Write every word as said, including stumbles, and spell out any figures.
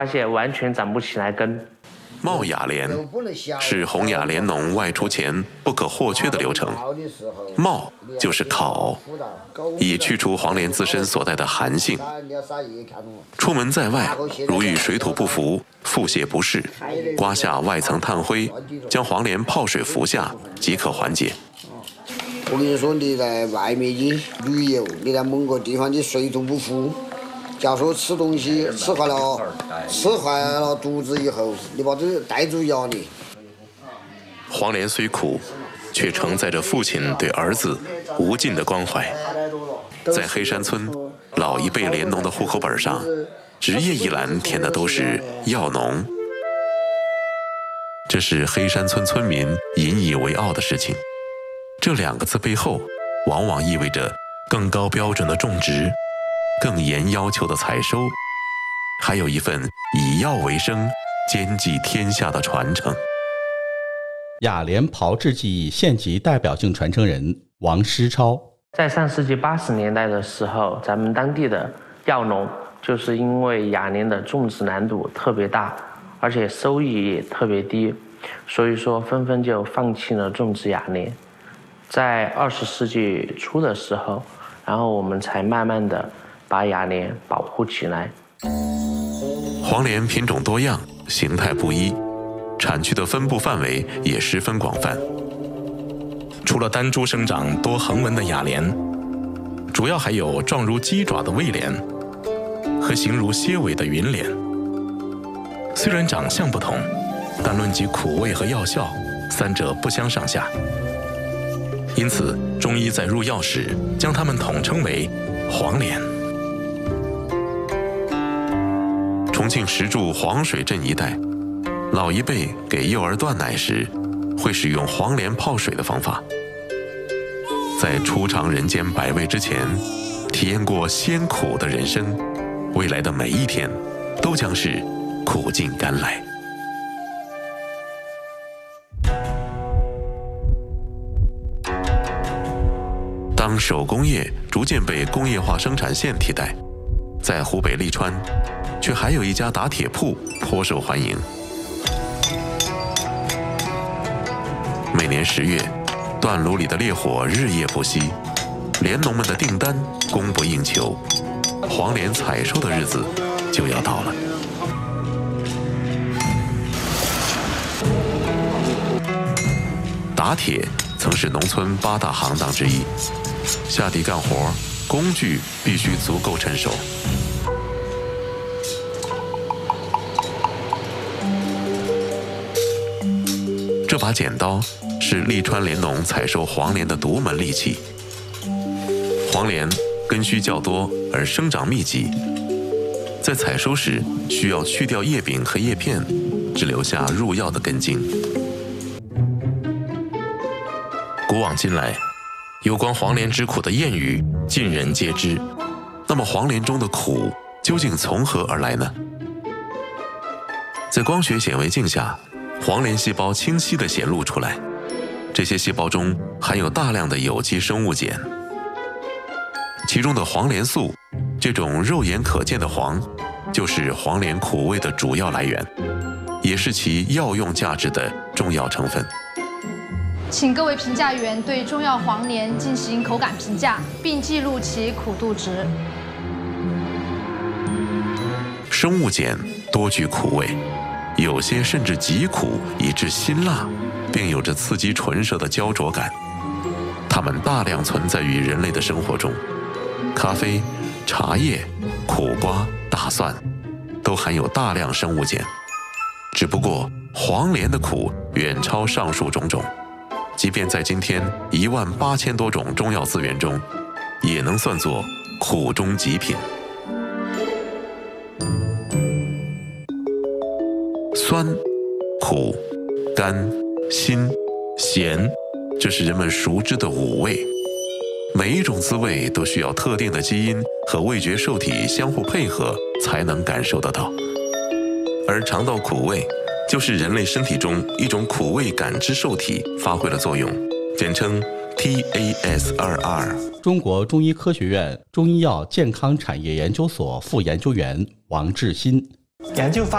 而且完全长不起来根。 冒雅莲是红雅莲农外出前不可或缺的流程。冒就是烤，以去除黄连自身所带的寒性。出门在外，如遇水土不服、腹泻不适，刮下外层炭灰，将黄连泡水服下，即可缓解。 我跟你说，你在外面去旅游，你在某个地方你水土不服，假如说吃东西吃坏了，吃坏了肚子以后，你把这带住药你。 黄连虽苦，却承载着父亲对儿子无尽的关怀。在黑山村老一辈连农的户口本上，职业一栏填的都是药农，这是黑山村村民引以为傲的事情。这两个字背后，往往意味着更高标准的种植，更严要求的采收，还有一份以药为生、兼济天下的传承。 雅莲炮制技艺县级代表性传承人王诗超， 在上世纪八十年代的时候，咱们当地的药农就是因为雅莲的种植难度特别大，而且收益也特别低，所以说纷纷就放弃了种植雅莲。在二十世纪初的时候，然后我们才慢慢的把雅莲保护起来。 黄连品种多样，形态不一，产区的分布范围也十分广泛。除了单株生长多横纹的雅莲，主要还有状如鸡爪的魏莲和形如蝎尾的云莲。虽然长相不同，但论及苦味和药效，三者不相上下。因此，中医在入药时将它们统称为黄连。重庆石柱黄水镇一带，老一辈给幼儿断奶时，会使用黄连泡水的方法。在初尝人间百味之前，体验过鲜苦的人生，未来的每一天都将是苦尽甘来。当手工业逐渐被工业化生产线替代，在湖北利川，却还有一家打铁铺颇受欢迎。每年十月，锻炉里的烈火日夜不息，连农们的订单供不应求，黄连采收的日子就要到了。打铁曾是农村八大行当之一，下地干活，工具必须足够趁手。这把剪刀是利川连农采收黄连的独门利器。黄连根须较多而生长密集，在采收时需要去掉叶柄和叶片，只留下入药的根茎。古往今来，有关黄连之苦的谚语尽人皆知。那么黄连中的苦究竟从何而来呢？在光学显微镜下，黄连细胞清晰地显露出来，这些细胞中含有大量的有机生物碱，其中的黄连素，这种肉眼可见的黄，就是黄连苦味的主要来源，也是其药用价值的重要成分。 请各位评价员对中药黄连进行口感评价，并记录其苦度值。 生物碱多具苦味，有些甚至极苦以致辛辣，并有着刺激唇舌的焦灼感。它们大量存在于人类的生活中，咖啡、茶叶、苦瓜、大蒜都含有大量生物碱。只不过黄连的苦远超上述种种，即便在今天一万八千多种中药资源中，也能算作苦中极品。酸、苦、甘、辛、咸，这是人们熟知的五味。每一种滋味都需要特定的基因和味觉受体相互配合才能感受得到。而肠道苦味就是人类身体中一种苦味感知受体发挥了作用，简称 T A S 二 R。 中国中医科学院中医药健康产业研究所副研究员王志新， 研究发